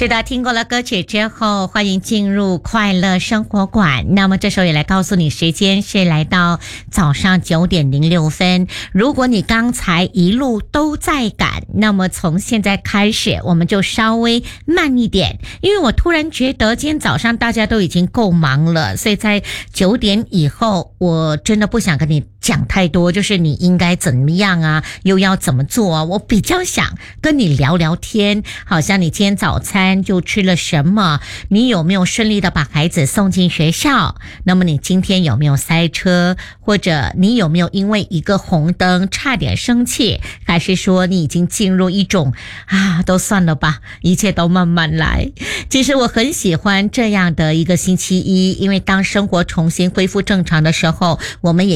是的，听过了歌曲之后，欢迎进入快乐生活馆。那么这时候也来告诉你，时间是来到早上9:06。如果你刚才一路都在赶，那么从现在开始我们就稍微慢一点，因为我突然觉得今天早上大家都已经够忙了，所以在9点以后，我真的不想跟你讲太多，就是你应该怎么样啊，又要怎么做啊。我比较想跟你聊聊天，好像你今天早餐就吃了什么，你有没有顺利的把孩子送进学校，那么你今天有没有塞车，或者你有没有因为一个红灯差点生气，还是说你已经进入一种都算了吧，一切都慢慢来。其实我很喜欢这样的一个星期一，因为当生活重新恢复正常的时候，我们也